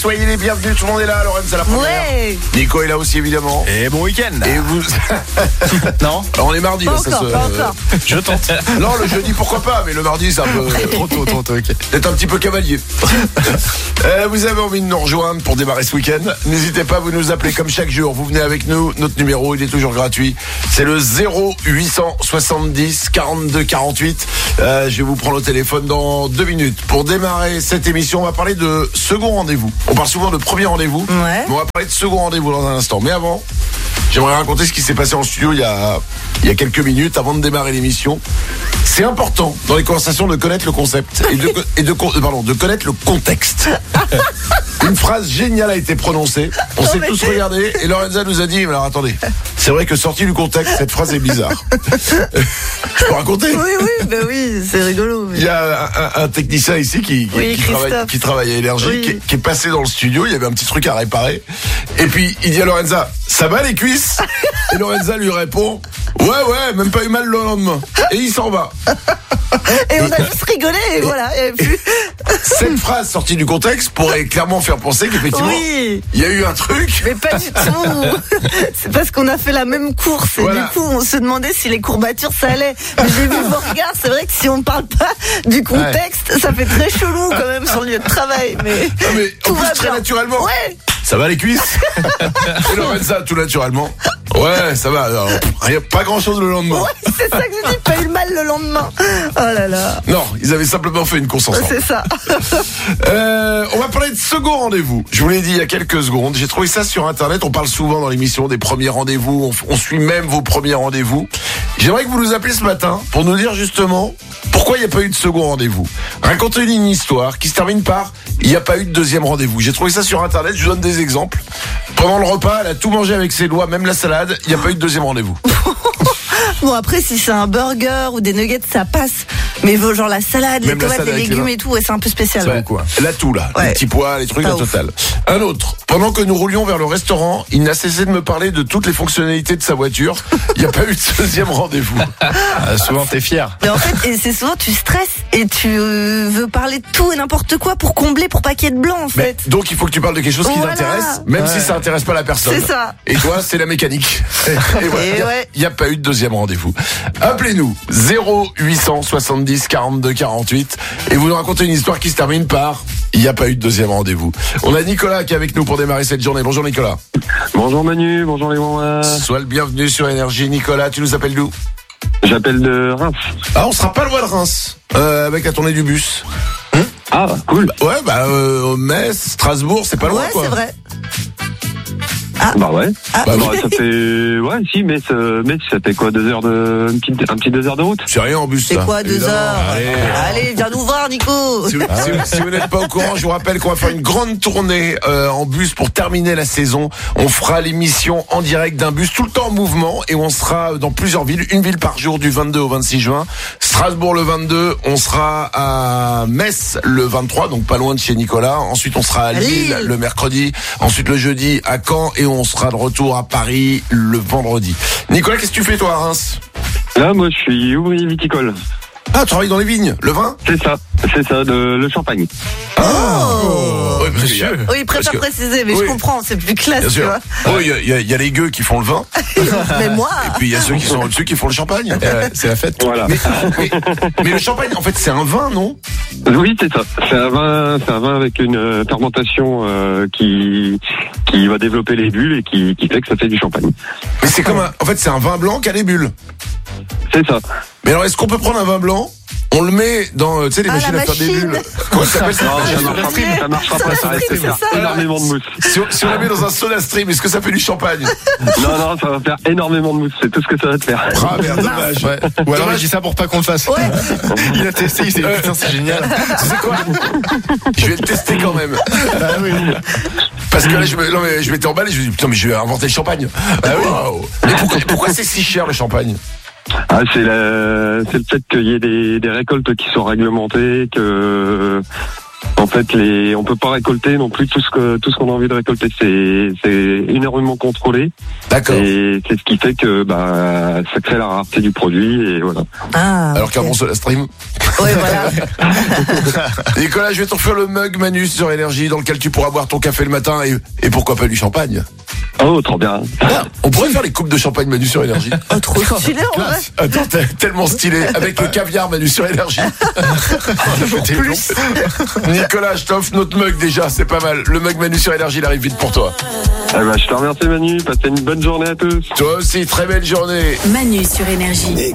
soyez les bienvenus, tout le monde est là, Lorenz à la première. Ouais. Nico est là aussi évidemment. Et bon week-end. Et vous... Non. Alors, on est mardi. Pas là, encore, pas encore. Je tente. Non, le jeudi pourquoi pas, mais le mardi c'est un peu... Trop tôt, ok. D'être un petit peu cavalier. Vous avez envie de nous rejoindre pour démarrer ce week-end? N'hésitez pas, vous nous appelez comme chaque jour. Vous venez avec nous, notre numéro il est toujours gratuit. C'est le 0870 42 48. Je vais vous prendre au téléphone dans 2 minutes. Pour démarrer cette émission, on va parler de second rendez-vous. On parle souvent de premier rendez-vous, Ouais. mais on va parler de second rendez-vous dans un instant. Mais avant, j'aimerais raconter ce qui s'est passé en studio il y a quelques minutes avant de démarrer l'émission. C'est important dans les conversations de connaître le concept et de connaître le contexte. Une phrase géniale a été prononcée. On s'est tous regardés et Lorenza nous a dit, mais alors attendez, c'est vrai que sorti du contexte, cette phrase est bizarre. Je peux raconter? Oui, c'est rigolo. Il y a un technicien ici qui travaille à Énergie, Oui. qui est passé dans le studio. Il y avait un petit truc à réparer. Et puis, il dit à Lorenza, ça va les cuisses? Et Lorenza lui répond, ouais, même pas eu mal le lendemain. Et il s'en va. Et on a juste rigolé et voilà. Et puis... Cette phrase sortie du contexte pourrait clairement faire penser qu'effectivement, Oui. il y a eu un truc. Mais pas du tout. C'est parce qu'on a fait la même course et Voilà. du coup on se demandait si les courbatures ça allait. Mais j'ai vu vos regards, c'est vrai que si on parle pas du contexte, ça fait très chelou quand même sur le lieu de travail. Mais, Non, mais en tout plus, va très bien. naturellement. Ouais. Ça va les cuisses? Et Lorenza, tout naturellement. Ouais, ça va. Alors, pas grand chose le lendemain. Ouais, c'est ça que je dis, pas eu le mal le lendemain. Oh là là. Non, ils avaient simplement fait une course ensemble. C'est ça. On va parler de second rendez-vous. Je vous l'ai dit il y a quelques secondes. J'ai trouvé ça sur Internet. On parle souvent dans l'émission des premiers rendez-vous. On suit même vos premiers rendez-vous. J'aimerais que vous nous appeliez ce matin pour nous dire justement pourquoi il n'y a pas eu de second rendez-vous. Racontez une histoire qui se termine par il n'y a pas eu de deuxième rendez-vous. J'ai trouvé ça sur Internet. Je vous donne des exemples. Pendant le repas, elle a tout mangé avec ses doigts, même la salade. Il n'y a pas eu de deuxième rendez-vous. Bon après si c'est un burger ou des nuggets ça passe. Mais genre la salade, Même les la tomates, salade les avec les légumes mains. et tout, ouais, c'est un peu spécial. Ouais. Quoi. Là tout là, Ouais. les petits pois, les trucs, Pas la ouf. totale. Un autre, pendant que nous roulions vers le restaurant, il n'a cessé de me parler de toutes les fonctionnalités de sa voiture. Il n'y a pas eu de deuxième rendez-vous. Souvent t'es fier. Mais en fait, et c'est souvent tu stresses et tu veux parler de tout et n'importe quoi pour combler, pour pas qu'il y ait de blanc en Mais, fait. donc il faut que tu parles de quelque chose qui Voilà. t'intéresse, même si ça intéresse pas la personne. C'est ça. Et toi, c'est la mécanique. Et voilà. Et ouais. Il n'y a pas eu de deuxième rendez-vous. Appelez-nous 0870 42 48 et vous nous racontez une histoire qui se termine par il n'y a pas eu de deuxième rendez-vous. On a Nicolas qui est avec nous pour démarrer cette journée. Bonjour Nicolas. Bonjour Manu, bonjour les mamans. Sois le bienvenu sur Énergie. Nicolas, tu nous appelles d'où? J'appelle de Reims. Ah, on sera pas loin de Reims, avec la tournée du bus. Ah, cool. Ouais, Metz, Strasbourg, c'est pas loin Ouais, quoi. c'est vrai. Bah ouais. Ah, Bah, ça fait, ouais, si, mais ça fait quoi, 2 heures un petit 2 heures de route? C'est rien en bus, c'est ça. quoi 2 Évidemment. heures? Allez, viens nous voir Nico. Si vous n'êtes pas au courant, je vous rappelle qu'on va faire une grande tournée en bus pour terminer la saison. On fera l'émission en direct d'un bus tout le temps en mouvement et on sera dans plusieurs villes, une ville par jour du 22 au 26 juin. Strasbourg le 22, on sera à Metz le 23, donc pas loin de chez Nicolas. Ensuite, on sera à Lille le mercredi. Ensuite, le jeudi à Caen et on sera de retour à Paris le vendredi. Nicolas, qu'est-ce que tu fais toi à Reims? Là, moi, je suis ouvrier viticole. Ah, tu travailles dans les vignes, le vin? C'est ça, le champagne. Oui, parce qu'il y a- Oui, il préfère parce que- préciser, mais oui. je comprends, c'est plus classe, Bien tu sûr. vois. Oui, il y a les gueux qui font le vin. Mais moi, Et puis il y a ceux qui sont au-dessus qui font le champagne. C'est la fête. Voilà. Mais le champagne, en fait, c'est un vin, non? Oui, c'est ça. C'est un vin avec une fermentation qui va développer les bulles et qui fait que ça fait du champagne. Mais c'est comme en fait, c'est un vin blanc qui a des bulles. C'est ça. Mais alors, est-ce qu'on peut prendre un vin blanc? On le met dans, tu sais, les Ah, machines la à faire des machine. bulles. Comment ça s'appelle ça? Non, ça Soda marchera pas, ça risque de faire c'est ça. énormément de mousse. Si on la met dans un soda stream, est-ce que ça fait du champagne? Non, ça va faire énormément de mousse, c'est tout ce que ça va te faire. Ah merde, dommage. Ouais. Ou alors il dit ça pour pas qu'on le fasse. Ouais. Il a testé, il s'est dit putain c'est génial. Tu sais quoi? Je vais le tester quand même. Ah oui. Parce que là, je m'étais emballé, je me dis, putain, mais je vais inventer le champagne. Ah oui. Mais pourquoi c'est si cher le champagne? Ah, c'est le fait qu'il y ait des récoltes qui sont réglementées, que En fait, on peut pas récolter non plus tout ce qu'on a envie de récolter. C'est énormément contrôlé. D'accord. Et c'est ce qui fait que ça crée la rareté du produit et voilà. Alors qu'avant Soda Stream. Oui, voilà. Nicolas, je vais te refaire le mug Manu sur Énergie dans lequel tu pourras boire ton café le matin et pourquoi pas du champagne. Oh, trop bien. On pourrait faire les coupes de champagne Manu sur Énergie. Oh, trop stylé en vrai. Attends, tellement stylé. Avec le caviar Manu sur Énergie. Plus. Nicolas, je t'offre notre mug déjà, c'est pas mal. Le mug Manu sur Énergie, il arrive vite pour toi. Je te remercie Manu, passez une bonne journée à tous. Toi aussi, très belle journée. Manu sur Énergie.